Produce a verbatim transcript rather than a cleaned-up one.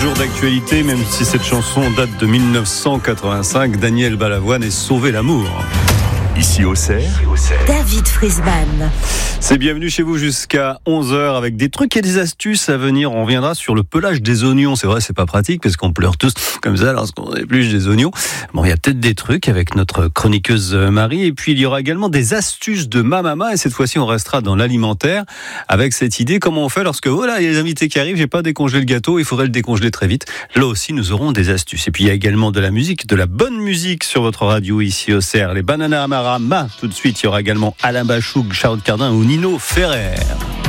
toujours d'actualité, même si cette chanson date de dix-neuf cent quatre-vingt-cinq. Daniel Balavoine et Sauver l'amour. Ici au Cerf, David Friesman. C'est bienvenue chez vous jusqu'à onze heures avec des trucs et des astuces à venir. On reviendra sur le pelage des oignons. C'est vrai, c'est pas pratique parce qu'on pleure tous comme ça lorsqu'on épluche des oignons. Bon, il y a peut-être des trucs avec notre chroniqueuse Marie. Et puis, il y aura également des astuces de ma maman. Et cette fois-ci, on restera dans l'alimentaire avec cette idée. Comment on fait lorsque, voilà, il y a les invités qui arrivent, j'ai pas décongelé le gâteau, il faudrait le décongeler très vite. Là aussi, nous aurons des astuces. Et puis, il y a également de la musique, de la bonne musique sur votre radio ici au Cerf. Les Banana Amara, Ma, tout de suite. Il y aura également Alain Bachung, Charlotte Cardin ou Nino Ferrer.